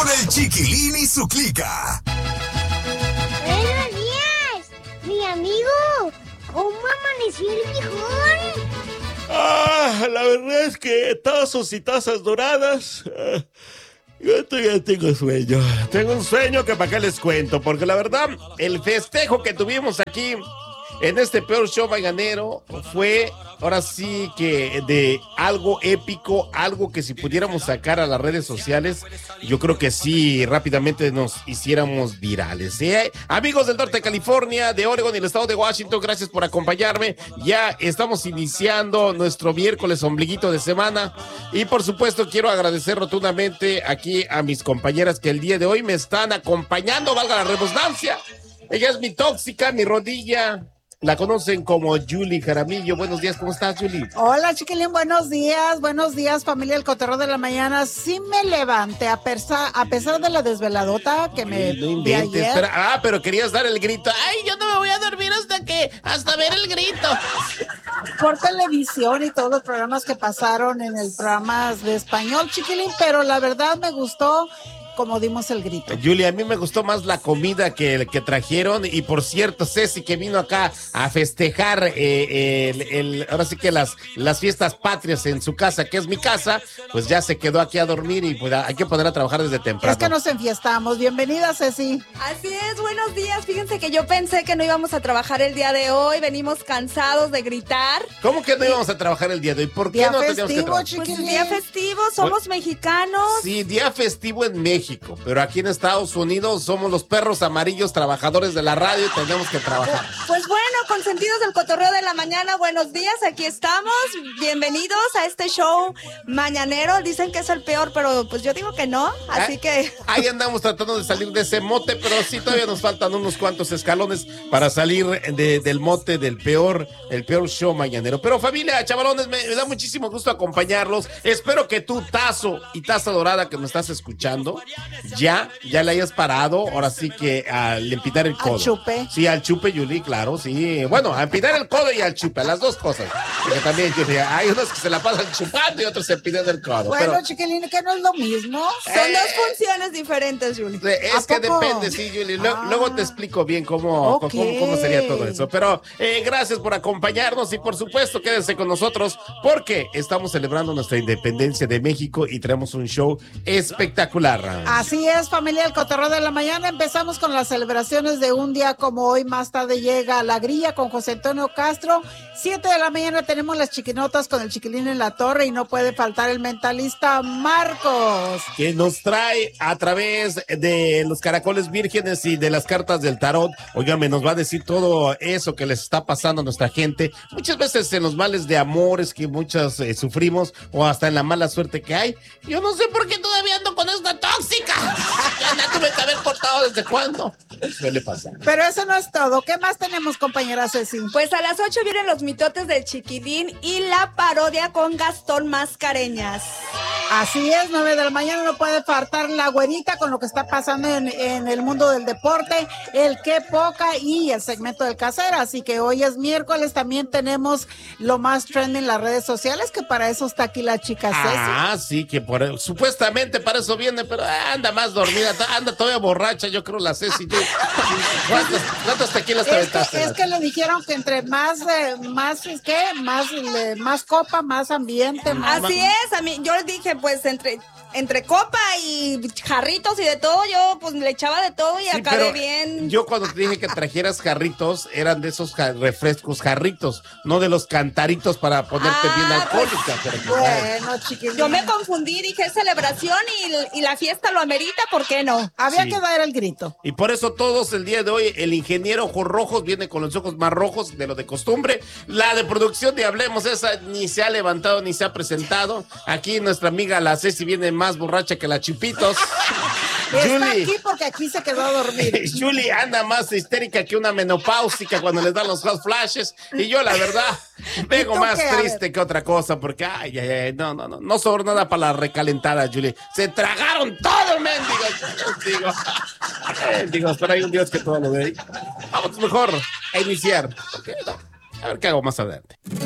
el Chiquilín y su clica. ¡Buenos días! ¡Mi amigo! ¿Cómo amaneció el viejón? La verdad es que tazos y tazas doradas. Yo ya tengo sueño. Tengo un sueño que para qué les cuento, porque la verdad, el festejo que tuvimos aquí en este peor show mañanero fue, ahora sí que de algo épico, algo que si pudiéramos sacar a las redes sociales, yo creo que sí, rápidamente nos hiciéramos virales, ¿eh? Amigos del norte de California, de Oregon y el estado de Washington, gracias por acompañarme. Ya estamos iniciando nuestro miércoles ombliguito de semana y por supuesto quiero agradecer rotundamente aquí a mis compañeras que el día de hoy me están acompañando, valga la redundancia. Ella es mi tóxica, mi rodilla. La conocen como Julie Jaramillo. Buenos días, ¿cómo estás, Julie? Hola, Chiquilín, buenos días, familia del Cotorreo de la Mañana. Sí me levanté, a pesar de la desveladota que me di ayer. Espera. Pero querías dar el grito. Ay, yo no me voy a dormir hasta ver el grito. Por televisión y todos los programas que pasaron en el programa de español, Chiquilín, pero la verdad me gustó como dimos el grito. Julia, a mí me gustó más la comida que trajeron, y por cierto, Ceci, que vino acá a festejar ahora sí que las fiestas patrias en su casa, que es mi casa, pues ya se quedó aquí a dormir y pues hay que poner a trabajar desde temprano. Es que nos enfiestamos. Bienvenida, Ceci. Así es, buenos días. Fíjense que yo pensé que no íbamos a trabajar el día de hoy, venimos cansados de gritar. ¿Cómo que no íbamos a trabajar el día de hoy? ¿Por qué no teníamos que trabajar? Pues día festivo, somos mexicanos. Sí, día festivo en México, pero aquí en Estados Unidos somos los perros amarillos trabajadores de la radio y tenemos que trabajar. Pues bueno, consentidos del Cotorreo de la Mañana, buenos días, aquí estamos, bienvenidos a este show mañanero. Dicen que es el peor, pero pues yo digo que no, así que... Ahí andamos tratando de salir de ese mote, pero sí todavía nos faltan unos cuantos escalones para salir del mote del el peor show mañanero. Pero familia, chavalones, me da muchísimo gusto acompañarlos. Espero que tú, tazo y taza dorada que me estás escuchando, ya le hayas parado, ahora sí que al empinar el codo. Al chupe. Sí, al chupe, Yuli, claro, sí. Bueno, a empinar el codo y al chupe, las dos cosas. Porque también, Yuli, hay unos que se la pasan chupando y otros se empinan el codo. Bueno, pero, Chiquilín, que no es lo mismo. Son dos funciones diferentes, Yuli. Es que depende, sí, Yuli. Luego te explico bien cómo sería todo eso. Pero gracias por acompañarnos y por supuesto quédense con nosotros porque estamos celebrando nuestra independencia de México y traemos un show espectacular. Así es, familia del Cotorreo de la Mañana. Empezamos con las celebraciones de un día como hoy. Más tarde llega La Grilla con José Antonio Castro. 7 de la mañana tenemos las chiquinotas con el Chiquilín en la torre y no puede faltar el mentalista Marcos, que nos trae a través de los caracoles vírgenes y de las cartas del tarot. Óigame, nos va a decir todo eso que les está pasando a nuestra gente. Muchas veces en los males de amores que muchas sufrimos o hasta en la mala suerte que hay. Yo no sé por qué todavía ando con esta tóxica. Ya la tuve que haber cortado desde cuándo. Suele pasar. Pero eso no es todo. ¿Qué más tenemos, compañera Ceci? Pues a las 8 vienen los mitotes del Chiquilín y la parodia con Gastón Mascareñas. Así es, 9 de la mañana no puede faltar la güerita con lo que está pasando en el mundo del deporte, el qué poca y el segmento del casero. Así que hoy es miércoles, también tenemos lo más trend en las redes sociales, que para eso está aquí la chica Ceci. Sí, que supuestamente para eso viene, pero anda más dormida, anda todavía borracha, yo creo la Ceci. ¿Cuántos tequilas te aventaste? Es que le dijeron que entre más copa, más ambiente. Así es, a mí, yo le dije, pues entre copa y jarritos y de todo, yo pues le echaba de todo y sí, acabé bien. Yo cuando te dije que trajeras jarritos, eran de esos refrescos jarritos, no de los cantaritos para ponerte bien alcohólica. Pues, bueno, chiquilín. Yo me confundí, dije es celebración y la fiesta lo amerita, ¿por qué no? Había que dar el grito. Y por eso todos el día de hoy, el ingeniero Ojos Rojos viene con los ojos más rojos de lo de costumbre. La de producción de Hablemos, esa ni se ha levantado ni se ha presentado. Aquí nuestra amiga la Ceci viene más borracha que la Chupitos. Está aquí porque aquí se quedó a dormir. Julie anda más histérica que una menopáusica cuando les dan los hot flashes. Y yo, la verdad, vengo más triste que otra cosa porque, no sobra nada para la recalentada, Julie. Se tragaron todo, mendigo. Digo, pero hay un Dios que todo lo ve. Vamos mejor a iniciar. A ver qué hago más adelante.